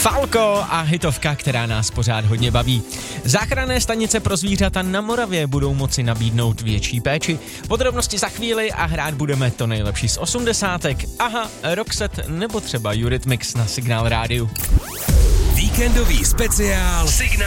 Falco a hitovka, která nás pořád hodně baví. Záchranné stanice pro zvířata na Moravě budou moci nabídnout větší péči. Podrobnosti za chvíli a hrát budeme to nejlepší z 80. Aha, Roxette nebo třeba Eurythmics na Signál rádiu. Víkendový speciál Signál.